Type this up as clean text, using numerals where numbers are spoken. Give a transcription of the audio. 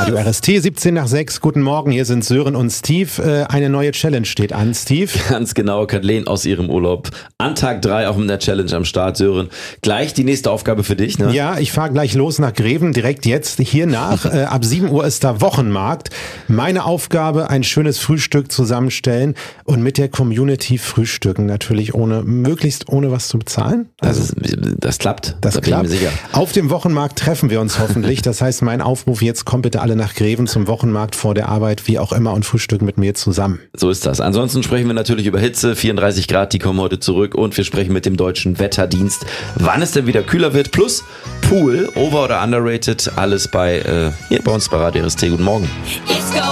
Radio RST, 17 nach 6. Guten Morgen, hier sind Sören und Steve. Eine neue Challenge steht an, Steve. Ganz genau, Kathleen aus ihrem Urlaub. An Tag 3 auch mit der Challenge am Start, Sören. Gleich die nächste Aufgabe für dich, ne? Ja, ich fahre gleich los nach Greven, direkt jetzt hier nach. Ab 7 Uhr ist da Wochenmarkt. Meine Aufgabe, ein schönes Frühstück zusammenstellen und mit der Community frühstücken. Natürlich möglichst ohne was zu bezahlen. Also, das klappt. Das klappt. Bin ich mir sicher. Auf dem Wochenmarkt treffen wir uns hoffentlich. Das heißt, mein Aufruf jetzt, kommt bitte alle nach Greven zum Wochenmarkt vor der Arbeit, wie auch immer, und frühstücken mit mir zusammen. So ist das. Ansonsten sprechen wir natürlich über Hitze, 34 Grad, die kommen heute zurück, und wir sprechen mit dem deutschen Wetterdienst, wann es denn wieder kühler wird, plus Pool, over oder underrated, alles hier bei uns bei Radio RST. Guten Morgen.